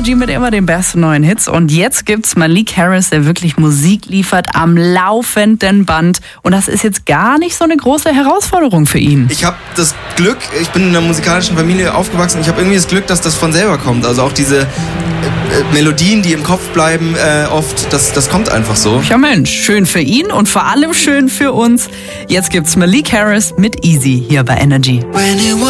Energy mit immer den besten neuen Hits. Und jetzt gibt's Malik Harris, der wirklich Musik liefert am laufenden Band. Und das ist jetzt gar nicht so eine große Herausforderung für ihn. Ich habe das Glück, ich bin in einer musikalischen Familie aufgewachsen, ich habe irgendwie das Glück, dass das von selber kommt. Also auch diese Melodien, die im Kopf bleiben, oft, das kommt einfach so. Ja Mensch, schön für ihn und vor allem schön für uns. Jetzt gibt's Malik Harris mit Easy hier bei Energy.